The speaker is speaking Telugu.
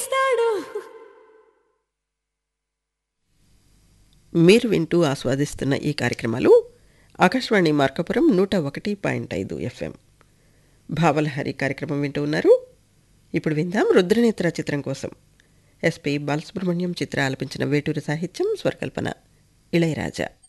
ఇస్తాడు. మీరు వింటూ ఆస్వాదిస్తున్న ఈ కార్యక్రమాలు ఆకాశవాణి మార్కాపురం 101.5 FM భావలహరి కార్యక్రమం వింటూ ఉన్నారు. ఇప్పుడు విందాం రుద్రనేత్ర చిత్రం కోసం ఎస్పి బాలసుబ్రహ్మణ్యం చిత్ర ఆలపించిన వేటూరి సాహిత్యం, స్వరకల్పన ఇళయరాజా.